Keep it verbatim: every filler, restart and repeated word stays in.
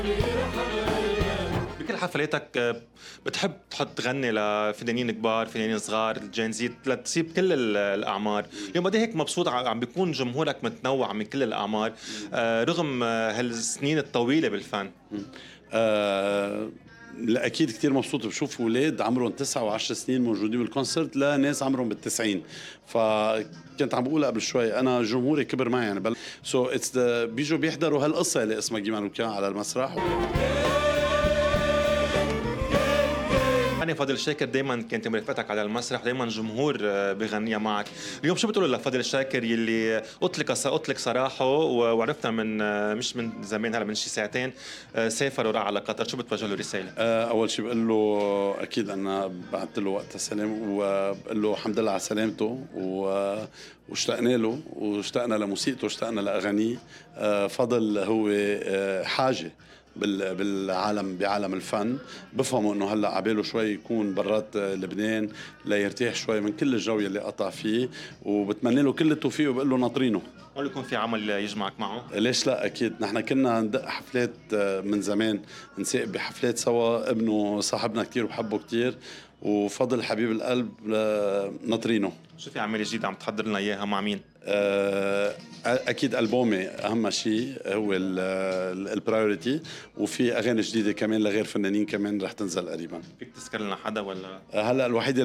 بكل حفلاتك آه، بتحب تحط تغني لفنانين كبار، فنانين صغار، الجينزيت، لتصيب كل ال- الاعمار. اليوم قد إيه هيك مبسوط ع- عم بيكون جمهورك متنوع من كل الاعمار آه، رغم آه، هالسنين الطويله بالفن؟ آه لا اكيد كتير مبسوط بشوف اولاد عمرهم تسعة وعشر سنين موجودين بالكونسرت لناس عمرهم بالتسعين. فكنت عم بقول قبل شوي انا جمهوري كبر معي يعني بل سو اتس بيجوا بيحضروا هالقصه اللي اسمها جيمان وكان على المسرح. يعني فضل شاكر دائما كانت مرافقتك على المسرح، دائما جمهور آه، بغنيها معك. اليوم شو بتقول لفضل شاكر يلي اطلق اطلق سراحه و- وعرفنا من آه، مش من زمان، هلا من شي ساعتين آه، سافر وراح على قطر، شو بتوجه له رساله؟ آه، اول شيء بقول له اكيد انا بعثت له وقتها سلام وبقول له الحمد لله على سلامته و- واشتقنا له واشتقنا لموسيقته واشتقنا لاغانيه. آه، فضل هو آه، حاجه بال- بالعالم بعالم الفن. بفهموا انه هلا عباله شوي يكون برات آه، لبنان ليرتاح شوي من كل الجو اللي قطع فيه، وبتمنى له كل التوفيق وبقول له ناطرينه. هل يكون في عمل يجمعك معه؟ ليش لا اكيد نحن كنا ندق حفلات آه، من زمان، نساقب بحفلات سوا. ابنه صاحبنا كتير وبحبه كتير وفضل حبيب القلب آه، ناطرينه. شو في اعمال جديده عم تحضر لنا اياها مع مين؟ آه، اكيد البومي اهم شيء هو البرايورتي، وفي اغاني جديده كمان لغير فنانين كمان رح تنزل قريبا. فيك تذكر لنا حدا ولا؟ هلا الوحيد